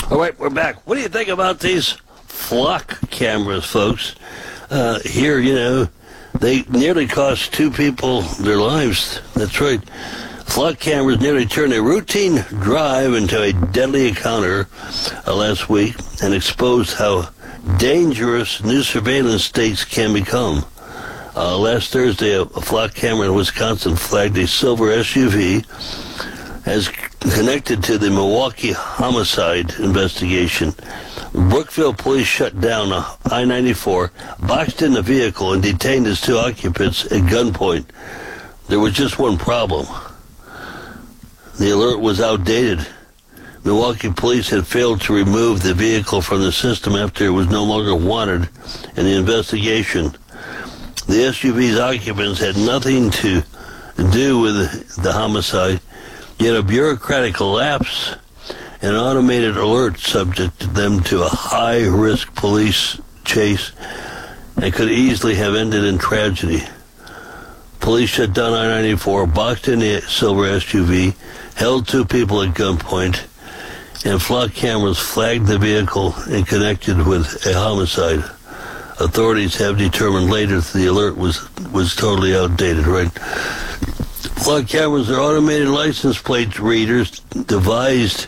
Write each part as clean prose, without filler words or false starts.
All right, we're back. What do you think about these flock cameras, folks? Here, they nearly cost two people their lives. That's right. Flock cameras nearly turned a routine drive into a deadly encounter last week and exposed how dangerous new surveillance states can become. Last Thursday, a flock camera in Wisconsin flagged a silver SUV as connected to the Milwaukee homicide investigation. Brookville police shut down I-94, boxed in the vehicle, and detained its two occupants at gunpoint. There was just one problem. The alert was outdated. Milwaukee police had failed to remove the vehicle from the system after it was no longer wanted in the investigation. The SUV's occupants had nothing to do with the homicide, yet a bureaucratic lapse and automated alert subjected them to a high-risk police chase and could easily have ended in tragedy. Police shut down I-94, boxed in the silver SUV, held two people at gunpoint, and flock cameras flagged the vehicle and connected with a homicide. Authorities have determined later that the alert was totally outdated, right? Flock cameras are automated license plate readers devices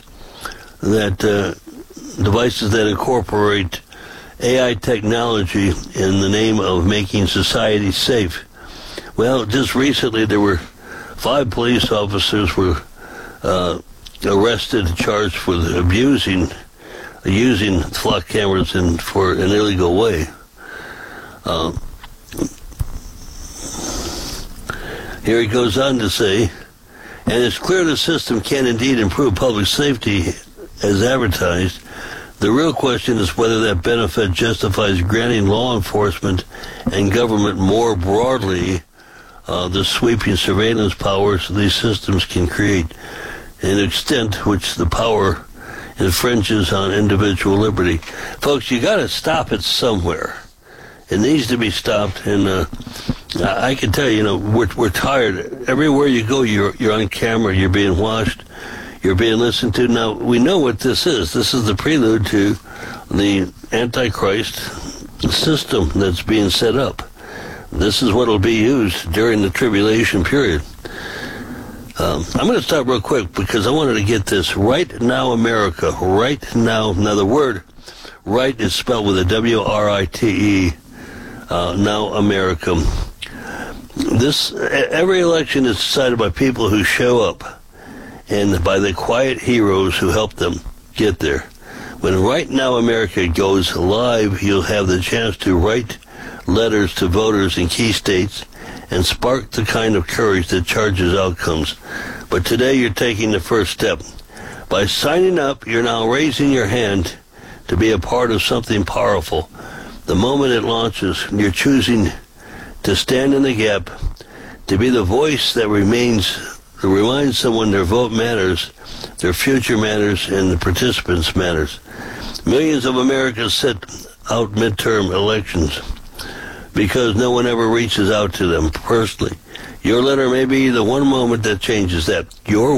that incorporate AI technology in the name of making society safe. Well, just recently there were 5 police officers were arrested, charged with using flock cameras for an illegal way. Here he goes on to say, and it's clear the system can indeed improve public safety as advertised. The real question is whether that benefit justifies granting law enforcement and government more broadly the sweeping surveillance powers these systems can create, an extent which the power infringes on individual liberty. Folks, you got to stop it somewhere. It needs to be stopped, and I can tell you, we're tired. Everywhere you go, you're on camera, you're being watched, you're being listened to. Now, we know what this is. This is the prelude to the Antichrist system that's being set up. This is what will be used during the tribulation period. I'm going to stop real quick because I wanted to get this. Right Now America. Right Now. Now, the word right is spelled with a W-R-I-T-E. Now America. Every election is decided by people who show up and by the quiet heroes who help them get there. When Right Now America goes live, you'll have the chance to write letters to voters in key states and spark the kind of courage that charges outcomes. But today you're taking the first step. By signing up, you're now raising your hand to be a part of something powerful. The moment it launches, you're choosing to stand in the gap, to be the voice that reminds someone their vote matters, their future matters, and the participants matters. Millions of Americans sit out midterm elections because no one ever reaches out to them personally. Your letter may be the one moment that changes that. Your